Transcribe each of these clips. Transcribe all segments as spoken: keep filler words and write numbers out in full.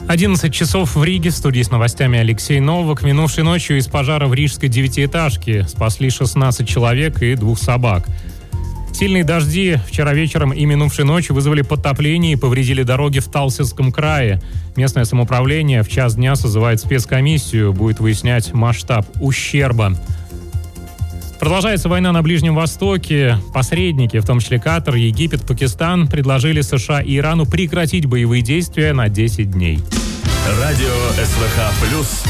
одиннадцать часов в Риге. В студии с новостями Алексей Новак. Минувшей ночью из пожара в рижской девятиэтажке спасли шестнадцать человек и двух собак. Сильные дожди вчера вечером и минувшей ночью вызвали подтопление и повредили дороги в Талсинском крае. Местное самоуправление в час дня созывает спецкомиссию, будет выяснять масштаб ущерба. Продолжается война на Ближнем Востоке. Посредники, в том числе Катар, Египет, Пакистан, предложили США и Ирану прекратить боевые действия на десять дней. Радио СВХ плюс.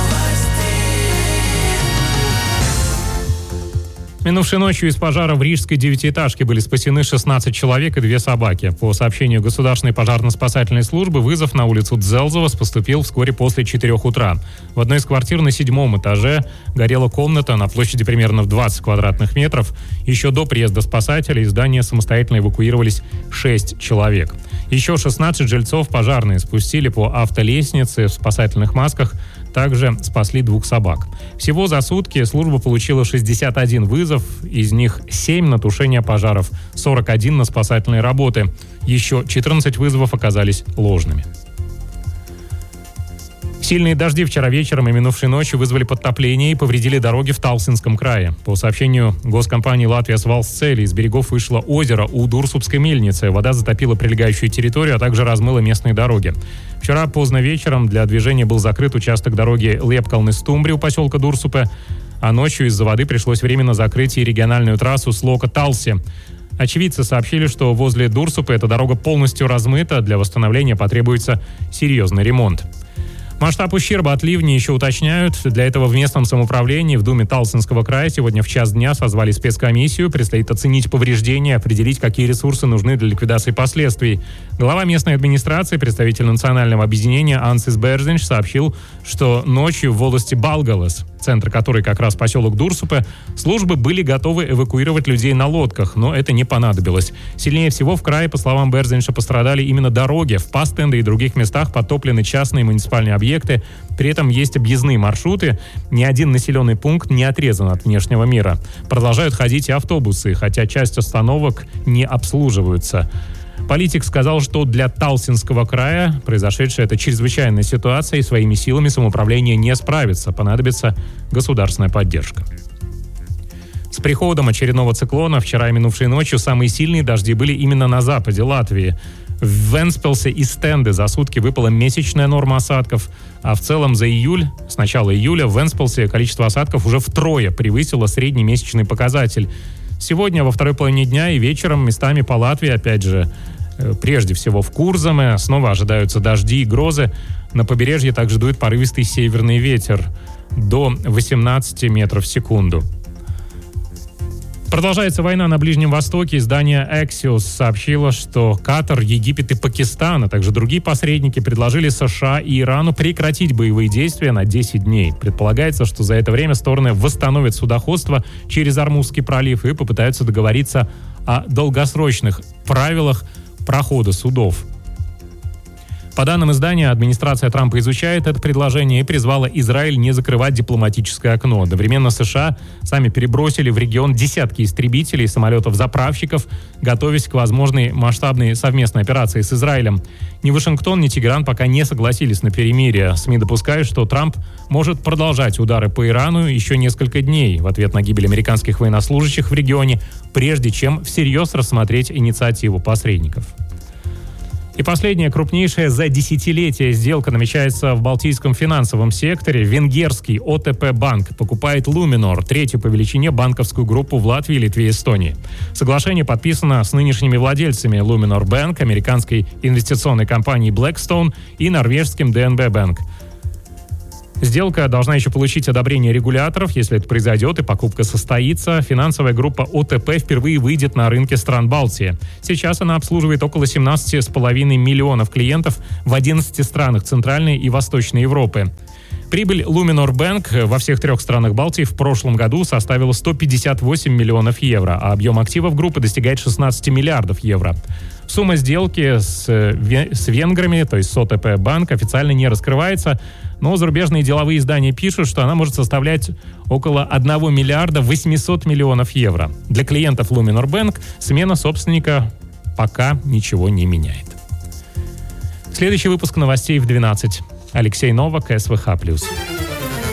Минувшей ночью из пожара в рижской девятиэтажке были спасены шестнадцать человек и две собаки. По сообщению Государственной пожарно-спасательной службы, вызов на улицу Дзелзовас поступил вскоре после четырех утра. В одной из квартир на седьмом этаже горела комната на площади примерно в двадцать квадратных метров. Еще до приезда спасателей из здания самостоятельно эвакуировались шесть человек. Еще шестнадцать жильцов пожарные спустили по автолестнице в спасательных масках. Также спасли двух собак. Всего за сутки служба получила шестьдесят один вызов, из них семь на тушение пожаров, сорок один на спасательные работы. Еще четырнадцать вызовов оказались ложными. Сильные дожди вчера вечером и минувшей ночью вызвали подтопление и повредили дороги в Талсинском крае. По сообщению госкомпании «Латвия Свалсцели» из берегов вышло озеро у Дурсупской мельницы. Вода затопила прилегающую территорию, а также размыла местные дороги. Вчера поздно вечером для движения был закрыт участок дороги Лепкалны-Стумбри у поселка Дурсупе, а ночью из-за воды пришлось временно закрыть и региональную трассу Слока-Талси. Очевидцы сообщили, что возле Дурсупы эта дорога полностью размыта, для восстановления потребуется серьезный ремонт. Масштаб ущерба от ливней еще уточняют. Для этого в местном самоуправлении в Думе Талсинского края сегодня в час дня созвали спецкомиссию. Предстоит оценить повреждения, определить, какие ресурсы нужны для ликвидации последствий. Глава местной администрации, представитель национального объединения Ансис Берзинш сообщил, что ночью в волости Балгалас, центр которой как раз поселок Дурсупе, службы были готовы эвакуировать людей на лодках, но это не понадобилось. Сильнее всего в крае, по словам Берзинша, пострадали именно дороги. В Пастенде и других местах подтоплены частные муниципальные объекты. При этом есть объездные маршруты. Ни один населенный пункт не отрезан от внешнего мира. Продолжают ходить и автобусы, хотя часть остановок не обслуживаются. Политик сказал, что для Талсинского края произошедшая это чрезвычайная ситуация, и своими силами самоуправление не справится. Понадобится государственная поддержка. С приходом очередного циклона вчера и минувшей ночью самые сильные дожди были именно на западе Латвии. В Вентспилсе и Стенде за сутки выпала месячная норма осадков, а в целом за июль, с начала июля, в Вентспилсе количество осадков уже втрое превысило средний месячный показатель. Сегодня во второй половине дня и вечером местами по Латвии, опять же, прежде всего в Курзаме, снова ожидаются дожди и грозы. На побережье также дует порывистый северный ветер до восемнадцати метров в секунду. Продолжается война на Ближнем Востоке. Издание Axios сообщило, что Катар, Египет и Пакистан, а также другие посредники предложили США и Ирану прекратить боевые действия на десять дней. Предполагается, что за это время стороны восстановят судоходство через Ормузский пролив и попытаются договориться о долгосрочных правилах прохода судов. По данным издания, администрация Трампа изучает это предложение и призвала Израиль не закрывать дипломатическое окно. Одновременно США сами перебросили в регион десятки истребителей, самолетов-заправщиков, готовясь к возможной масштабной совместной операции с Израилем. Ни Вашингтон, ни Тегеран пока не согласились на перемирие. СМИ допускают, что Трамп может продолжать удары по Ирану еще несколько дней в ответ на гибель американских военнослужащих в регионе, прежде чем всерьез рассмотреть инициативу посредников. И последняя, крупнейшая за десятилетие сделка намечается в Балтийском финансовом секторе. Венгерский о тэ пэ-банк покупает Luminor, третью по величине банковскую группу в Латвии, Литве и Эстонии. Соглашение подписано с нынешними владельцами Luminor Bank, американской инвестиционной компанией Blackstone и норвежским дэ эн бэ Bank. Сделка должна еще получить одобрение регуляторов. Если это произойдет и покупка состоится, финансовая группа о тэ пэ впервые выйдет на рынке стран Балтии. Сейчас она обслуживает около семнадцати с половиной миллионов клиентов в одиннадцати странах Центральной и Восточной Европы. Прибыль Luminor Bank во всех трех странах Балтии в прошлом году составила сто пятьдесят восемь миллионов евро, а объем активов группы достигает шестнадцати миллиардов евро. Сумма сделки с, с венграми, то есть с о тэ пэ-банк, официально не раскрывается, но зарубежные деловые издания пишут, что она может составлять около одного миллиарда восемьсот миллионов евро. Для клиентов Luminor Bank смена собственника пока ничего не меняет. Следующий выпуск новостей в двенадцать. Алексей Новак, СВХ+.